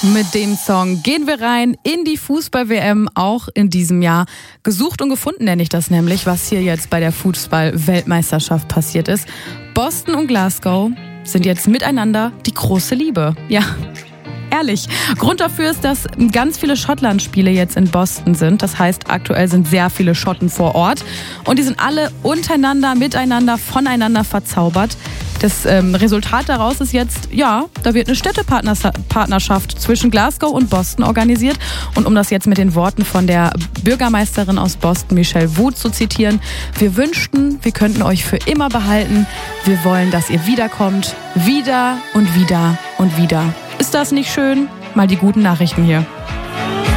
Mit dem Song gehen wir rein in die Fußball-WM, auch in diesem Jahr. Gesucht und gefunden nenne ich das nämlich, was hier jetzt bei der Fußball-Weltmeisterschaft passiert ist. Boston und Glasgow sind jetzt miteinander die große Liebe. Ja, ehrlich. Grund dafür ist, dass ganz viele Schottland-Spiele jetzt in Boston sind. Das heißt, aktuell sind sehr viele Schotten vor Ort. Und die sind alle untereinander, miteinander, voneinander verzaubert. Das Resultat daraus ist jetzt, ja, da wird eine Städtepartnerschaft zwischen Glasgow und Boston organisiert. Und um das jetzt mit den Worten von der Bürgermeisterin aus Boston, Michelle Wood, zu zitieren: Wir wünschten, wir könnten euch für immer behalten. Wir wollen, dass ihr wiederkommt. Wieder und wieder und wieder. Ist das nicht schön? Mal die guten Nachrichten hier.